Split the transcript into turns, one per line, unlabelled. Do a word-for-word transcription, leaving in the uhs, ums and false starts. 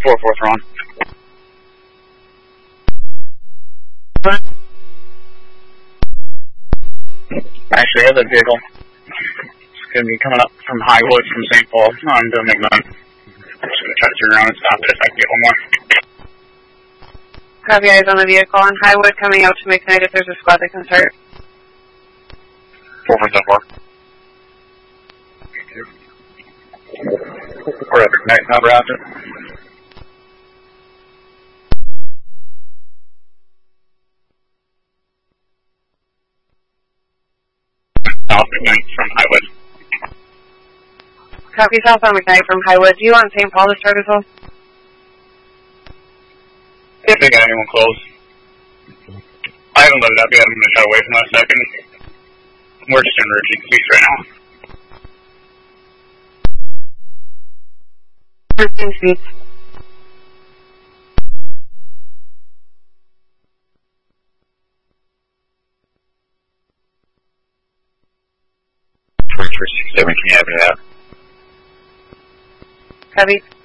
four four, Ron. Actually, other vehicle is going to be coming up from Highwood from Saint Paul on to McMahon. Just going to try to turn around and stop it if I can get one more.
Copy, eyes on the vehicle on Highwood coming out to McKnight if there's a squad that can start.
four four seven four. We're at McKnight, number after. South McKnight from Highwood.
Copy, south on McKnight from Highwood. Do you want Saint Paul to start as well?
If they got anyone close. I haven't loaded up yet. I'm going to try to wait for a second. We're just in routine speeds right now.
Routine speeds.
three three six seven, can you have me out?
Copy.